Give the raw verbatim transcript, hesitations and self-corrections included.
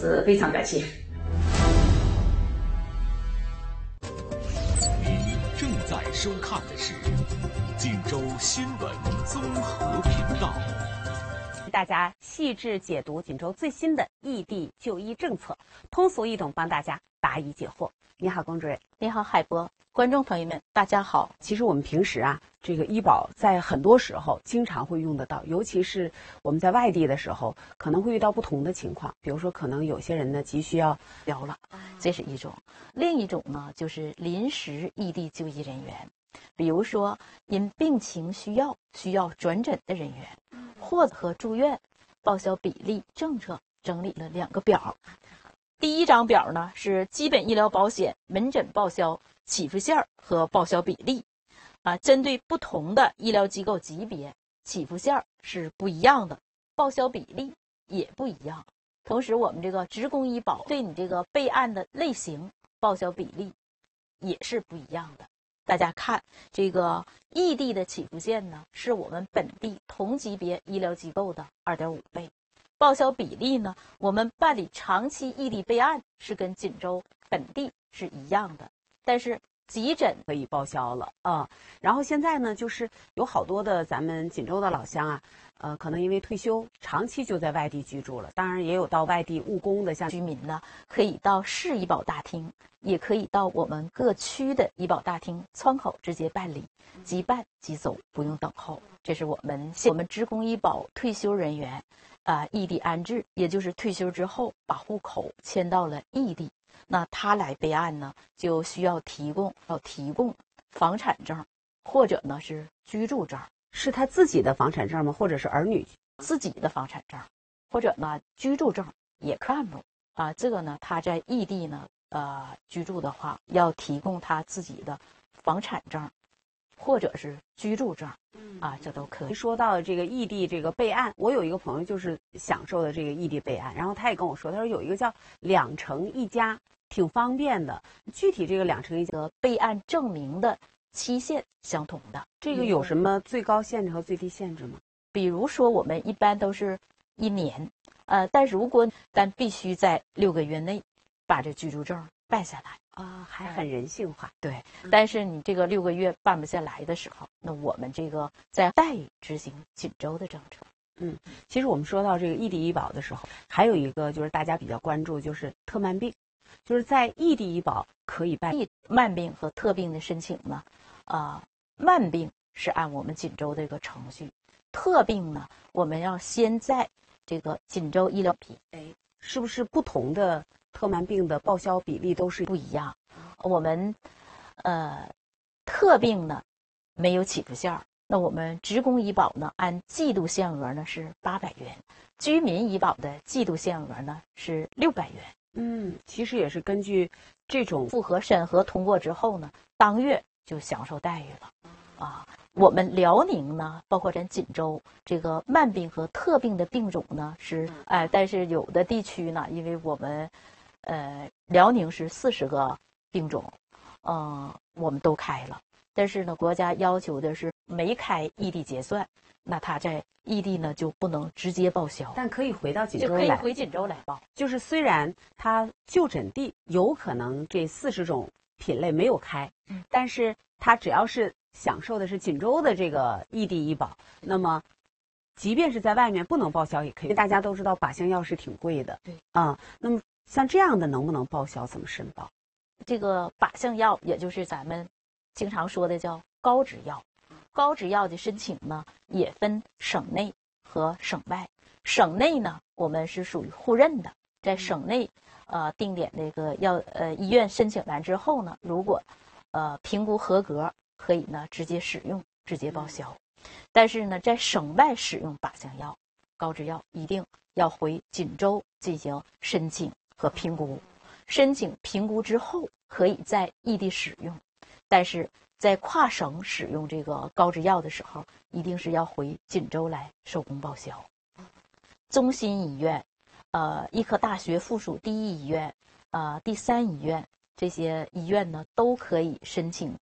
是非常感谢。 您正在收看的是锦州新闻综合频道。 大家细致解读锦州最新的异地就医政策，通俗易懂帮大家答疑解惑。你好，龚主任。 你好，海波。观众朋友们，大家好。 其实我们平时啊，这个医保在很多时候经常会用得到，尤其是我们在外地的时候，可能会遇到不同的情况。比如说，可能有些人呢急需要标了，这是一种；另一种呢，就是临时异地就医人员，比如说因病情需要需要转诊的人员，或者和住院报销比例政策整理了两个表。第一张表呢是基本医疗保险门诊报销起付线和报销比例，啊，针对不同的医疗机构级别，起付线是不一样的，报销比例也不一样。同时，我们这个职工医保对你这个备案的类型报销比例也是不一样的。大家看，这个异地的起付线呢，是我们本地同级别医疗机构的 二点五 倍。报销比例呢，我们办理长期异地备案是跟锦州本地是一样的，但是急诊可以报销了啊、嗯。然后现在呢，就是有好多的咱们锦州的老乡啊，呃，可能因为退休，长期就在外地居住了。当然，也有到外地务工的，像居民呢，可以到市医保大厅，也可以到我们各区的医保大厅窗口直接办理，即办即走，不用等候。这是我们我们职工医保退休人员。啊、呃，异地安置，也就是退休之后把户口迁到了异地，那他来备案呢，就需要提供要提供房产证，或者呢是居住证， 是他自己的房产证吗？或者是儿女自己的房产证，或者呢居住证也看不啊、呃。这个呢，他在异地呢呃居住的话，要提供他自己的房产证，或者是居住证。啊，这都可以。 说到这个异地这个备案，我有一个朋友就是享受的这个异地备案，然后他也跟我说，他说有一个叫两城一家，挺方便的。具体这个两城一家备案证明的期限相同的， 这个有什么最高限制和最低限制吗？ 比如说我们一般都是一年，呃，但如果但必须在六个月内把这居住证办下来。 啊，还很人性化。 对，但是你这个六个月办不下来的时候，那我们这个在再执行锦州的政策。 嗯，其实我们说到这个异地医保的时候，还有一个就是大家比较关注，就是特慢病，就是在异地医保可以办慢病和特病的申请呢，啊、呃，慢病是按我们锦州这个程序，特病呢，我们要先在这个锦州医疗批， 哎，是不是不同的？特慢病的报销比例都是不一样，我们呃特病呢没有起付线，那我们职工医保呢按季度限额呢是八百元，居民医保的季度限额呢是六百元。 嗯，其实也是根据这种复核审核通过之后呢，当月就享受待遇了啊。我们辽宁呢，包括咱锦州这个慢病和特病的病种呢是哎、呃，但是有的地区呢，因为我们呃，辽宁是四十个病种，嗯、呃，我们都开了，但是呢，国家要求的是没开异地结算，那他在异地呢就不能直接报销， 但可以回到锦州来，就可以回锦州来报。 就是虽然他就诊地有可能这四十种品类没有开， 嗯， 但是他只要是享受的是锦州的这个异地医保，那么即便是在外面不能报销也可以。大家都知道靶向药是挺贵的， 对啊、嗯，那么。像这样的能不能报销？怎么申报？ 这个靶向药，也就是咱们经常说的叫高脂药。高脂药的申请呢，也分省内和省外。省内呢，我们是属于互认的，在省内呃定点那个药呃医院申请完之后呢，如果呃评估合格，可以呢直接使用，直接报销。但是呢，在省外使用靶向药、高脂药，一定要回锦州进行申请和评估，申请评估之后可以在异地使用，但是在跨省使用这个高脂药的时候，一定是要回锦州来手工报销。中心医院、呃医科大学附属第一医院、呃第三医院这些医院呢，都可以申请